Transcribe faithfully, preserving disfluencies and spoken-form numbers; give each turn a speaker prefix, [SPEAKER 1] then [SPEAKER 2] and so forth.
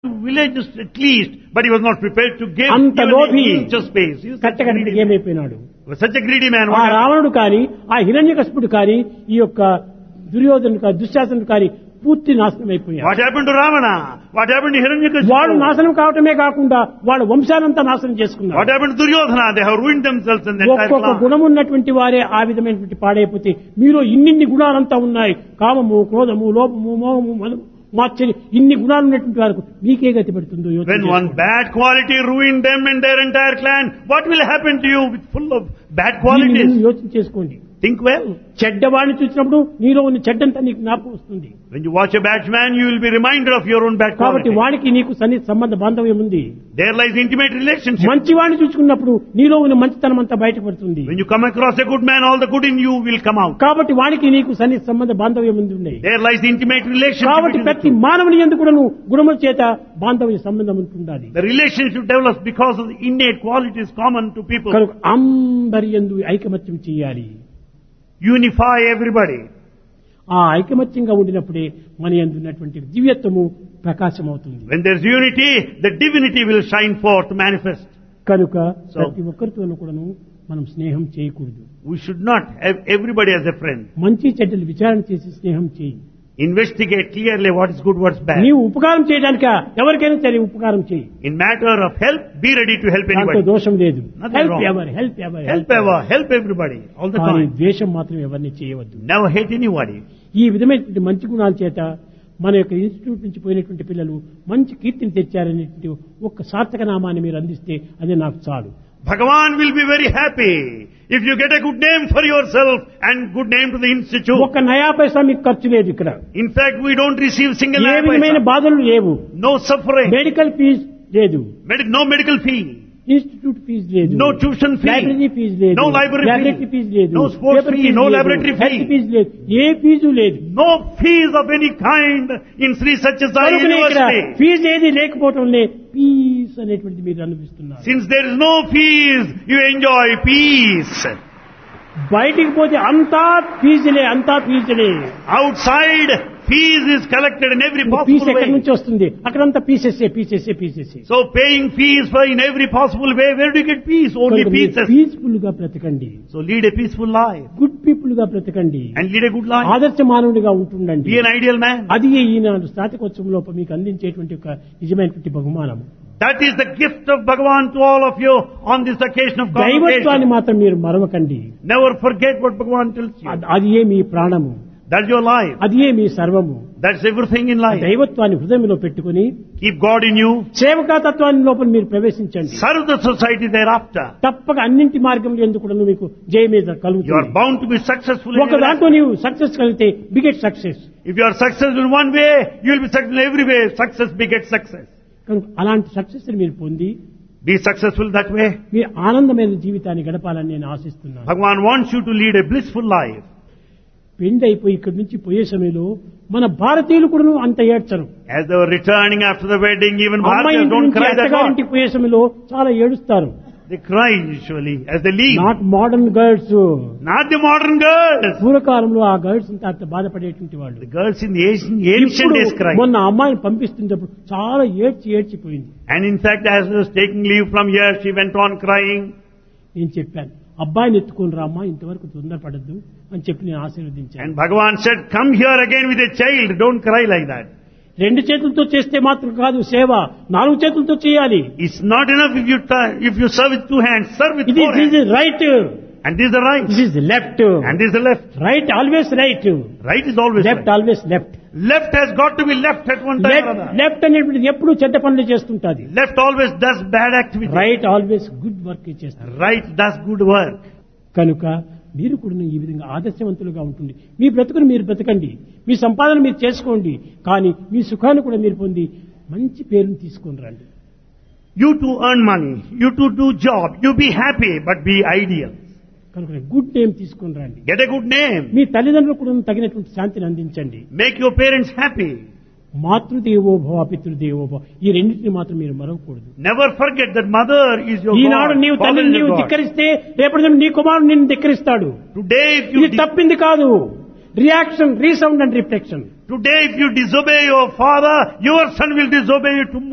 [SPEAKER 1] villages at least, but he was not prepared to give
[SPEAKER 2] అంత
[SPEAKER 1] even
[SPEAKER 2] లోభి
[SPEAKER 1] an inch of space. He was such a
[SPEAKER 2] కట్టకడికి
[SPEAKER 1] greedy man.
[SPEAKER 2] ఏమైపోయినాడు.
[SPEAKER 1] He was such a greedy man.
[SPEAKER 2] ఆ
[SPEAKER 1] What happened?
[SPEAKER 2] రావణుడు కాని ఆ హిరణ్యకశిపుడు కాని ఈ యొక్క దుర్యోధనుడు కాని దుశ్శాసనుడు కాని పూర్తి నాశనం అయిపోయాడు.
[SPEAKER 1] What happened to Ravana? What happened to Hiranyakashipu?
[SPEAKER 2] వాడు నాశనం కావటమే కాకుండా వాళ్ళ వంశానంతా నాశనం చేసుకున్నారు.
[SPEAKER 1] What happened to Duryodhana? They have ruined themselves and the entire
[SPEAKER 2] ఒక్కొక్క
[SPEAKER 1] clan.
[SPEAKER 2] గుణం ఉన్నటువంటి వారే ఆ విధమైనటువంటి పాడైపోతే మీరు ఇన్నిన్ని గుణాలంతా ఉన్నాయి, కామము, క్రోధము, లోపము, మోహము, మదము, మాత్సర్యం, ఇన్ని గుణాలు ఉన్నటువంటి వారికి మీకే గతి పడుతుందో యోచన
[SPEAKER 1] When one
[SPEAKER 2] చేసుకోండి.
[SPEAKER 1] bad quality ruined them and their entire clan, what will happen to you with full of bad
[SPEAKER 2] దీన్ని
[SPEAKER 1] qualities?
[SPEAKER 2] మీరు యోచన చేసుకోండి.
[SPEAKER 1] Think well.
[SPEAKER 2] చెడ్డవాడిని చూసినప్పుడు నీలో ఉన్న చెడ్డంతా నీకు జ్ఞాపకం వస్తుంది.
[SPEAKER 1] When you watch a bad man, you will be reminded of your own bad
[SPEAKER 2] కాబట్టి
[SPEAKER 1] quality.
[SPEAKER 2] వాడికి నీకు సన్నిహిత సంబంధ బాంధవ్యం ఉంది.
[SPEAKER 1] There lies intimate relationship.
[SPEAKER 2] మంచివాడిని చూసుకున్నప్పుడు నీలో ఉన్న మంచితనం అంతా బయటపడుతుంది.
[SPEAKER 1] When you come across a good man, all the good in you will come out.
[SPEAKER 2] కాబట్టి వాడికి నీకు సన్నిహిత సంబంధ బాంధవ్యం ఉంది ఉన్నాయి.
[SPEAKER 1] There lies intimate relationship
[SPEAKER 2] కాబట్టి
[SPEAKER 1] between the
[SPEAKER 2] ప్రతి
[SPEAKER 1] two.
[SPEAKER 2] మానవుని ఎందుకు కూడా నువ్వు గుణముల చేత బాంధవ్య సంబంధం ఉంటుండాలి.
[SPEAKER 1] The relationship develops because of the innate qualities common to people.
[SPEAKER 2] కనుక అందరి యందు ఐకమత్యం చేయాలి.
[SPEAKER 1] Unify everybody.
[SPEAKER 2] ఆ ఐకమత్యంగా ఉండినప్పుడే మన యందు ఉన్నటువంటి దివ్యత్వము ప్రకాశం అవుతుంది.
[SPEAKER 1] When there's unity, the divinity will shine forth, manifest.
[SPEAKER 2] కనుక
[SPEAKER 1] So-
[SPEAKER 2] ప్రతి ఒక్కరితోనూ కూడాను మనం స్నేహం చేయకూడదు.
[SPEAKER 1] We should not have everybody as a friend.
[SPEAKER 2] మంచి చెడ్డలు విచారణ చేసి స్నేహం చేయి.
[SPEAKER 1] Investigate clearly what is good, what's bad.
[SPEAKER 2] నీవు ఉపకారం చేయడానిక ఎవరికైనా సరే ఉపకారం చేయి,
[SPEAKER 1] In matter of help, be ready to help
[SPEAKER 2] దాంట్లో
[SPEAKER 1] anybody.
[SPEAKER 2] దోషం లేదు.
[SPEAKER 1] Nothing
[SPEAKER 2] help
[SPEAKER 1] wrong.
[SPEAKER 2] Ever help ever
[SPEAKER 1] Help ever, help everybody, all the
[SPEAKER 2] కానీ
[SPEAKER 1] time.
[SPEAKER 2] ద్వేషం మాత్రం ఎవరిని చేయవద్దు.
[SPEAKER 1] Never hate anybody.
[SPEAKER 2] ఈ విధమైనటువంటి మంచి గుణాల చేత మన యొక్క ఇన్స్టిట్యూట్ నుంచి పోయినటువంటి పిల్లలు మంచి కీర్తిని తెచ్చారనేటువంటి ఒక్క సార్థక నామాన్ని మీరు అందిస్తే అదే నాకు చాలు.
[SPEAKER 1] Bhagavan will be very happy if you get a good name for yourself and good name to the institute.
[SPEAKER 2] ఒక్క నయా పైసా మీకు ఖర్చు లేదు ఇక్కడ.
[SPEAKER 1] In fact, we don't receive single
[SPEAKER 2] ఏ విధమైన
[SPEAKER 1] paisa.
[SPEAKER 2] బాధలు లేవు.
[SPEAKER 1] No suffering.
[SPEAKER 2] మెడికల్ ఫీజు లేదు,
[SPEAKER 1] Medi- no medical fee.
[SPEAKER 2] Institute fee లేదు,
[SPEAKER 1] No tuition fee.
[SPEAKER 2] Library fee లేదు,
[SPEAKER 1] No library
[SPEAKER 2] laboratory
[SPEAKER 1] fee.
[SPEAKER 2] Fee లేదు,
[SPEAKER 1] No sports
[SPEAKER 2] paper
[SPEAKER 1] fee,
[SPEAKER 2] fee
[SPEAKER 1] no
[SPEAKER 2] లేదు,
[SPEAKER 1] laboratory fee.
[SPEAKER 2] Health fee లేదు, ఏ fee లేదు.
[SPEAKER 1] No fees of any kind in Sri Satyasai
[SPEAKER 2] కనుకనే ఇక్కడ
[SPEAKER 1] University.
[SPEAKER 2] Fee ఏది లేకపోవటంలే piece అనేటువంటిది మీరు అనిపిస్తున్నారు.
[SPEAKER 1] Since there is no fees, you enjoy peace.
[SPEAKER 2] బయటికి పోతే అంతా ఫీజులే, అంతా ఫీజులే.
[SPEAKER 1] Outside, fees is collected in every
[SPEAKER 2] piece
[SPEAKER 1] possible
[SPEAKER 2] ఎక్కడి
[SPEAKER 1] way.
[SPEAKER 2] నుంచి వస్తుంది? అక్కడంతా పీసెస్సే పీసెస్సే పీసెస్సే.
[SPEAKER 1] So paying fees for in every possible way, where do you get peace? Only pieces.
[SPEAKER 2] Peaceful గా బ్రతకండి,
[SPEAKER 1] So lead a peaceful life
[SPEAKER 2] good people గా బ్రతకండి,
[SPEAKER 1] and lead a good life.
[SPEAKER 2] ఆదర్శ మానవుడిగా ఉంటుండండి.
[SPEAKER 1] Be an ideal man.
[SPEAKER 2] అది ఈనాడు స్నాతకోత్సవంలో మీకు అందించేటువంటి ఒక నిజమైనటువంటి బహుమానం.
[SPEAKER 1] That is the gift of Bhagavan to all of you on this occasion of
[SPEAKER 2] దైవత్వాన్ని
[SPEAKER 1] convocation.
[SPEAKER 2] మాత్రం మీరు మరవకండి.
[SPEAKER 1] Never forget what Bhagavan tells you.
[SPEAKER 2] అద్- అది ఏ మీ ప్రాణము,
[SPEAKER 1] That's your life.
[SPEAKER 2] అది ఏ మీ సర్వము.
[SPEAKER 1] That's everything in life.
[SPEAKER 2] దైవత్వాన్ని హృదయంలో పెట్టుకుని
[SPEAKER 1] Keep God in you.
[SPEAKER 2] సేవకా తత్వాన్ని లోపల మీరు ప్రవేశించండి.
[SPEAKER 1] Serve the society thereafter.
[SPEAKER 2] తప్పక అన్నింటి మార్గంలో ఎందుకు కూడా మీకు జయమేద
[SPEAKER 1] You are
[SPEAKER 2] కలుగుతుంది.
[SPEAKER 1] bound to be successful in
[SPEAKER 2] ఒక
[SPEAKER 1] your
[SPEAKER 2] దాంట్లో
[SPEAKER 1] life.
[SPEAKER 2] నీవు సక్సెస్ కలిగితే beget success.
[SPEAKER 1] If you are successful in one way, you will be successful in every way. Success begets success.
[SPEAKER 2] కనుక అలాంటి సక్సెస్ మీరు పొంది
[SPEAKER 1] Be successful that way.
[SPEAKER 2] మీరు ఆనందమైన జీవితాన్ని గడపాలని నేను ఆశిస్తున్నాను.
[SPEAKER 1] Bhagavan wants you to lead a blissful life.
[SPEAKER 2] పెండి అయిపోయి ఇక్కడి నుంచి పోయే సమయంలో మన భారతీయులు కూడా అంత ఏడ్చరు.
[SPEAKER 1] As they were returning after the wedding, even
[SPEAKER 2] అమ్మాయి
[SPEAKER 1] Bharatiyas
[SPEAKER 2] ఇంటి
[SPEAKER 1] don't
[SPEAKER 2] నుంచి
[SPEAKER 1] cry that much.
[SPEAKER 2] అత్తగారింటికి పోయే సమయంలో చాలా ఏడుస్తారు.
[SPEAKER 1] They cry usually as they leave.
[SPEAKER 2] Not modern girls.
[SPEAKER 1] Not the modern girls.
[SPEAKER 2] పూర్వకాలంలో ఆ గర్ల్స్ అంతా అంత బాధపడేటువంటి వాళ్ళు.
[SPEAKER 1] The girls in the ancient, ancient
[SPEAKER 2] ఇప్పుడు
[SPEAKER 1] days cry.
[SPEAKER 2] మొన్న అమ్మాయిని పంపిస్తున్నప్పుడు చాలా ఏడ్చి ఏడ్చిపోయింది.
[SPEAKER 1] And in fact, as she was taking leave from here, she went on crying.
[SPEAKER 2] నేను చెప్పాను, అబ్బాయిని ఎత్తుకొని రామ్మా, ఇంతవరకు తొందరపడద్దు అని చెప్పి నేను ఆశీర్వదించాను.
[SPEAKER 1] And Bhagavan said, come here again with a child. Don't cry like that.
[SPEAKER 2] రెండు చేతులతో చేస్తే మాత్రం కాదు సేవ, నాలుగు చేతులతో చేయాలి.
[SPEAKER 1] It's not enough if you t- if you serve with two hands. Serve with
[SPEAKER 2] ఇది
[SPEAKER 1] four hands.
[SPEAKER 2] Right,
[SPEAKER 1] And this is the right.
[SPEAKER 2] This is left.
[SPEAKER 1] And this is the left.
[SPEAKER 2] Right always right,
[SPEAKER 1] Right is always
[SPEAKER 2] left
[SPEAKER 1] right.
[SPEAKER 2] Always left.
[SPEAKER 1] Left has got to be left at one time or other.
[SPEAKER 2] Left అనేటువంటిది ఎప్పుడు చెడ్డ పనులు చేస్తుంటది.
[SPEAKER 1] Left always does bad activity.
[SPEAKER 2] Right always good work చేస్తారు.
[SPEAKER 1] Right does good work.
[SPEAKER 2] కనుక మీరు కూడా ఈ విధంగా ఆదర్శవంతులుగా ఉంటుంది. మీ బ్రతుకును మీరు బ్రతకండి, మీ సంపాదన మీరు చేసుకోండి, కానీ మీ సుఖాన్ని కూడా మీరు పొంది మంచి పేరుని తీసుకొని రండి.
[SPEAKER 1] You too earn money. You too do job. You be happy, but be ideal.
[SPEAKER 2] కనుక గుడ్ నేమ్ తీసుకొని రండి.
[SPEAKER 1] Get a good name.
[SPEAKER 2] మీ తల్లిదండ్రులకు కూడా తగినటువంటి శాంతిని అందించండి.
[SPEAKER 1] Make your parents happy.
[SPEAKER 2] మాతృదేవో భవ పితృదేవో భవ, ఈ రెండింటిని మాత్రం మీరు మరవకూడదు.
[SPEAKER 1] Never forget that mother is your
[SPEAKER 2] Eenadu
[SPEAKER 1] God.
[SPEAKER 2] నీవు
[SPEAKER 1] Father
[SPEAKER 2] తల్లిని
[SPEAKER 1] is
[SPEAKER 2] నీవు
[SPEAKER 1] your God.
[SPEAKER 2] ధిక్కరిస్తే రేపటి నీ కుమారుడు నిన్ను ధిక్కరిస్తాడు.
[SPEAKER 1] Today if
[SPEAKER 2] ఇది
[SPEAKER 1] you di-
[SPEAKER 2] తప్పింది కాదు. Reaction, resound and reflection.
[SPEAKER 1] today if you disobey your father, your son will disobey you tomorrow.